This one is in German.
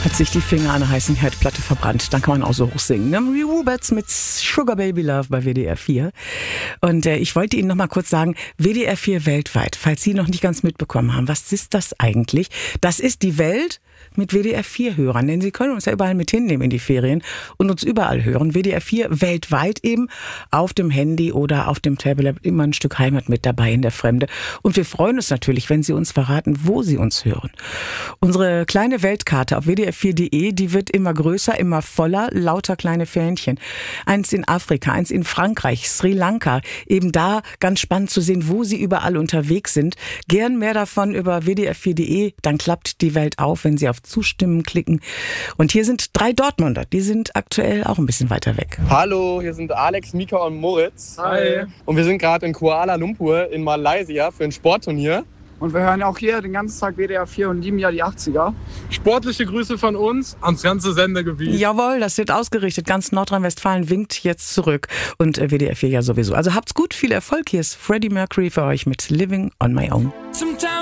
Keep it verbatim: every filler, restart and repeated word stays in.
Hat sich die Finger an einer heißen Herdplatte verbrannt. Dann kann man auch so hoch singen. Ne? Rubats mit Sugar Baby Love bei W D R vier. Und äh, ich wollte Ihnen noch mal kurz sagen, W D R vier weltweit, falls Sie noch nicht ganz mitbekommen haben, was ist das eigentlich? Das ist die Welt mit W D R vier Hörern, denn Sie können uns ja überall mit hinnehmen in die Ferien und uns überall hören. W D R vier weltweit eben, auf dem Handy oder auf dem Tablet, immer ein Stück Heimat mit dabei in der Fremde. Und wir freuen uns natürlich, wenn Sie uns verraten, wo Sie uns hören. Unsere kleine Weltkarte auf W D R vier Punkt de, die wird immer größer, immer voller, lauter kleine Fähnchen. Eins in Afrika, eins in Frankreich, Sri Lanka. Eben da ganz spannend zu sehen, wo Sie überall unterwegs sind. Gern mehr davon über W D R vier Punkt de, dann klappt die Welt auf, wenn Sie auf Zustimmen klicken. Und hier sind drei Dortmunder, die sind aktuell auch ein bisschen weiter weg. Hallo, hier sind Alex, Mika und Moritz. Hi. Und wir sind gerade in Kuala Lumpur in Malaysia für ein Sportturnier. Und wir hören auch hier den ganzen Tag W D R vier und lieben ja die achtziger. Sportliche Grüße von uns ans ganze Sendegebiet. Jawohl, das wird ausgerichtet. Ganz Nordrhein-Westfalen winkt jetzt zurück. Und W D R vier ja sowieso. Also habt's gut, viel Erfolg. Hier ist Freddie Mercury für euch mit Living on My Own.